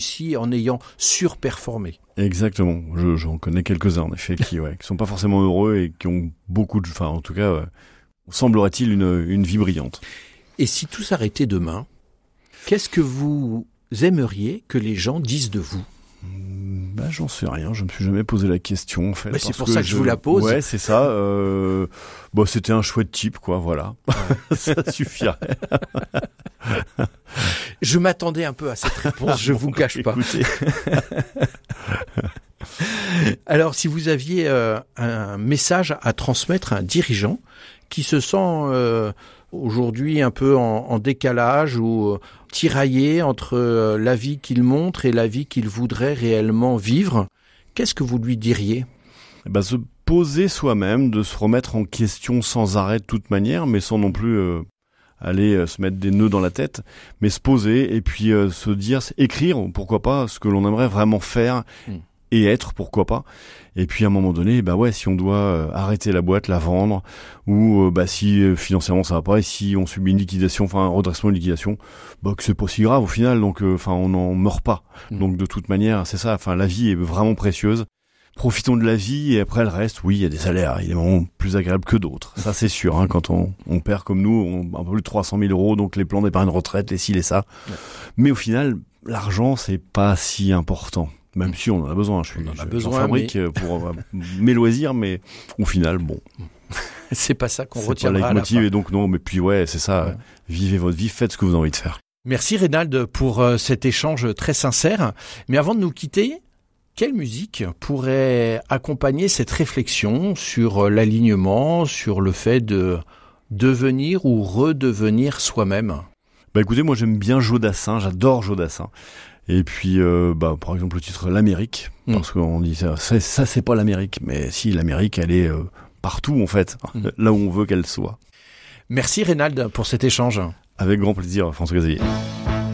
ici en ayant surperformé. Exactement. J'en connais quelques-uns, en effet, qui sont pas forcément heureux et qui ont beaucoup de... Enfin, en tout cas, semblerait-il une vie brillante. Et si tout s'arrêtait demain, qu'est-ce que vous aimeriez que les gens disent de vous ? J'en sais rien, je me suis jamais posé la question en fait. C'est pour ça que je vous la pose. Ouais, c'est ça. C'était un chouette type, quoi, voilà. Ouais. Ça suffirait. Je m'attendais un peu à cette réponse, je vous cache pas. Alors, si vous aviez un message à transmettre à un dirigeant qui se sent aujourd'hui un peu en décalage ou tiraillé entre la vie qu'il montre et la vie qu'il voudrait réellement vivre, qu'est-ce que vous lui diriez ? Se poser soi-même, de se remettre en question sans arrêt de toute manière, mais sans non plus aller se mettre des nœuds dans la tête, mais se poser et puis se dire, écrire, pourquoi pas, ce que l'on aimerait vraiment faire et être, pourquoi pas. Et puis à un moment donné, si on doit arrêter la boîte, la vendre, ou si financièrement ça va pas, et si on subit une liquidation, enfin un redressement, une liquidation, que c'est pas si grave au final, donc on n'en meurt pas. Donc de toute manière, c'est ça, la vie est vraiment précieuse. Profitons de la vie et après le reste, oui, il y a des salaires évidemment plus agréables que d'autres. Ça c'est sûr, hein, quand on perd comme nous, un peu plus de 300 000 €, donc les plans d'épargne retraite, les ci, les ça. Ouais. Mais au final, l'argent c'est pas si important. Même si on en a besoin, j'en fabrique pour mes loisirs, mais au final, bon. C'est pas ça qu'on c'est retiendra pas à la fin. Et donc non, mais puis c'est ça, ouais. Vivez votre vie, faites ce que vous avez envie de faire. Merci Reynald pour cet échange très sincère. Mais avant de nous quitter, quelle musique pourrait accompagner cette réflexion sur l'alignement, sur le fait de devenir ou redevenir soi-même ? Écoutez, moi j'aime bien Joe Dassin, j'adore Joe Dassin. Et puis, par exemple, le titre l'Amérique, parce qu'on dit ça c'est pas l'Amérique, mais si l'Amérique, elle est partout en fait, là où on veut qu'elle soit. Merci Reynald pour cet échange. Avec grand plaisir, François Xavier.